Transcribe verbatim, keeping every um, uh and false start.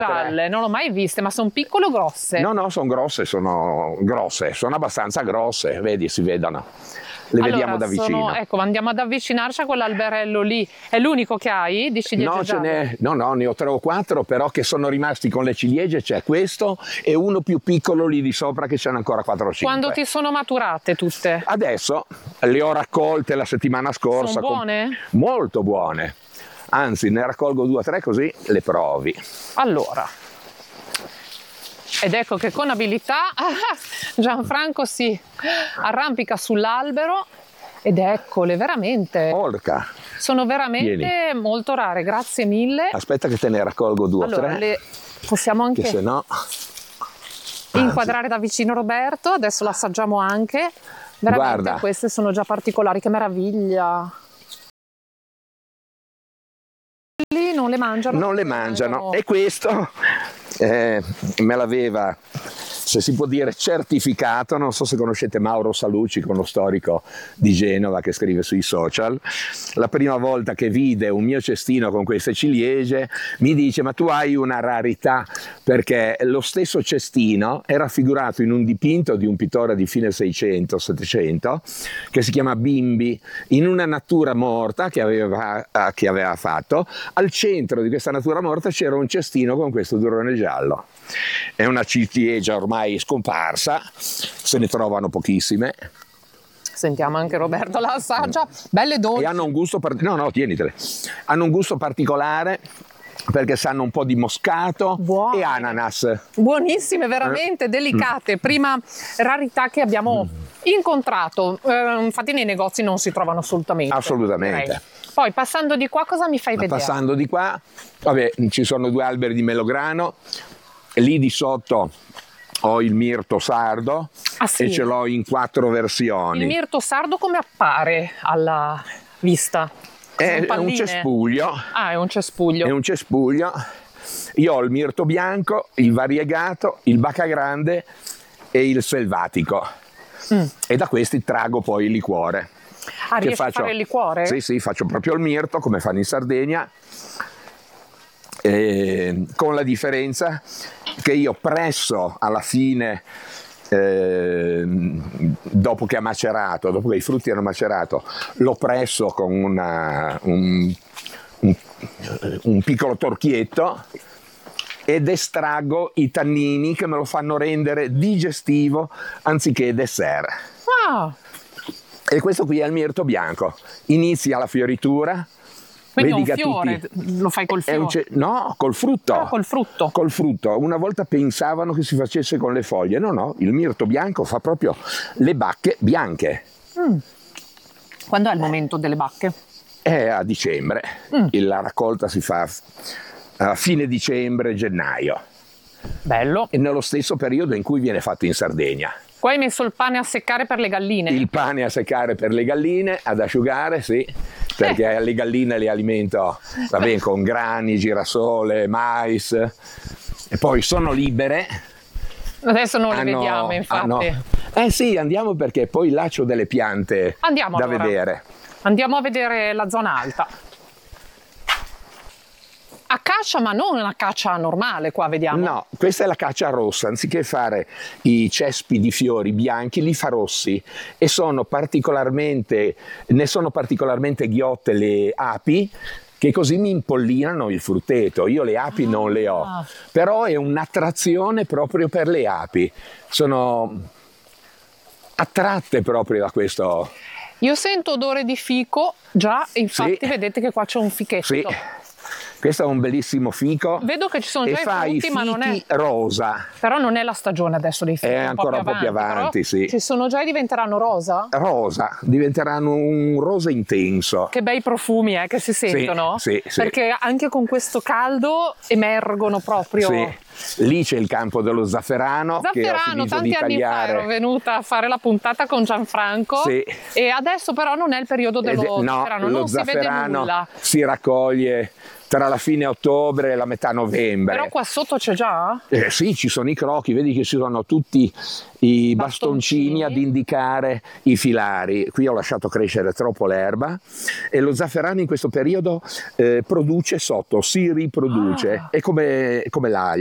Gialle, non l'ho mai viste, ma sono piccole o grosse? No, no, sono grosse, sono grosse, sono abbastanza grosse, vedi, si vedono. Le allora, vediamo da vicino. Sono, ecco, andiamo ad avvicinarci a quell'alberello lì. È l'unico che hai di ciliegie no, gialle? Ce n'è, no, no, ne ho tre o quattro, però che sono rimasti con le ciliegie. C'è questo e uno più piccolo lì di sopra che ce n'è ancora quattro o cinque. Quando ti sono maturate tutte? Adesso le ho raccolte la settimana scorsa. Sono buone? Con... Molto buone. Anzi, ne raccolgo due o tre così le provi. Allora... Ed ecco che con abilità Gianfranco si arrampica sull'albero ed eccole, veramente. Porca. Sono veramente Vieni. Molto rare, grazie mille. Aspetta che te ne raccolgo due allora, o tre. Le possiamo anche che se no... inquadrare da vicino Roberto, adesso l'assaggiamo anche. Veramente Guarda. Queste sono già particolari, che meraviglia. Lì non le mangiano? Non le mangiano. E questo eh, me l'aveva, se si può dire, certificato. Non so se conoscete Mauro Salucci, uno storico di Genova che scrive sui social. La prima volta che vide un mio cestino con queste ciliegie mi dice: ma tu hai una rarità, perché lo stesso cestino è raffigurato in un dipinto di un pittore di fine seicento settecento che si chiama Bimbi, in una natura morta che aveva, che aveva fatto. Al centro di questa natura morta c'era un cestino con questo durone giallo. È una ciliegia ormai scomparsa, se ne trovano pochissime. Sentiamo anche Roberto la assaggia, belle dolci. E hanno un gusto particolare. No, no, tienitele. Hanno un gusto particolare perché sanno un po' di moscato. Buone. E ananas. Buonissime, veramente, delicate. Prima rarità che abbiamo incontrato. Eh, infatti nei negozi non si trovano assolutamente. Assolutamente. Direi. Poi passando di qua cosa mi fai vedere? Passando di qua, vabbè, ci sono due alberi di melograno. Lì di sotto ho il mirto sardo. Ah, sì? E ce l'ho in quattro versioni. Il mirto sardo come appare alla vista? È, è un cespuglio. Ah, è un cespuglio. È un cespuglio. Io ho il mirto bianco, il variegato, il baccagrande e il selvatico. Mm. E da questi trago poi il liquore. Ah, che riesci faccio, a fare il liquore? Sì, sì, faccio proprio il mirto come fanno in Sardegna. Eh, con la differenza che io presso alla fine, eh, dopo che ha macerato, dopo che i frutti hanno macerato, lo presso con una, un, un, un piccolo torchietto ed estraggo i tannini che me lo fanno rendere digestivo anziché dessert. Ah. E questo qui è il mirto bianco. Inizia la fioritura. Quindi vedi è un fiore, tutti... lo fai col fiore? Ce... No, col frutto. Ah, col frutto. Col frutto. Una volta pensavano che si facesse con le foglie. No, no, il mirto bianco fa proprio le bacche bianche. Mm. Quando è il momento delle bacche? È a dicembre. Mm. La raccolta si fa a fine dicembre, gennaio. Bello. E nello stesso periodo in cui viene fatto in Sardegna. Qua hai messo il pane a seccare per le galline? Il pane a seccare per le galline, ad asciugare, sì, perché eh. le galline le alimento va bene, con grani, girasole, mais, e poi sono libere. Adesso non hanno, le vediamo, infatti. Hanno, eh sì, andiamo perché poi là c'ho delle piante andiamo, da allora. vedere. Andiamo a vedere la zona alta. Acacia, ma non una caccia normale, qua vediamo. No, questa è la caccia rossa. Anziché fare i cespi di fiori bianchi, li fa rossi e sono particolarmente, ne sono particolarmente ghiotte le api, che così mi impollinano il frutteto. Io le api ah. non le ho, però è un'attrazione proprio per le api. Sono attratte proprio da questo. Io sento odore di fico, già, infatti sì. Vedete che qua c'è un fichetto. Sì. Questo è un bellissimo fico. Vedo che ci sono già e fa i frutti, i ma non è rosa. Però non è la stagione adesso dei fichi. È ancora un po' più avanti, avanti sì. Ci sono già e diventeranno rosa? Rosa, diventeranno un rosa intenso. Che bei profumi eh, che si sentono. Sì, sì, sì. Perché anche con questo caldo emergono proprio. Sì. Lì c'è il campo dello zafferano, Zafferano, che ho finito tanti di anni tagliare. fa ero venuta a fare la puntata con Gianfranco, Sì. e adesso però non è il periodo dello Ed è- no, zafferano, lo non si vede zafferano nulla. si raccoglie tra la fine ottobre e la metà novembre. Però qua sotto c'è già? Eh sì, ci sono i crocchi, vedi che ci sono tutti i bastoncini, Bastoncini. ad indicare i filari. Qui ho lasciato crescere troppo l'erba e lo zafferano in questo periodo eh, produce sotto, si riproduce, Ah. è come, come l'aglio.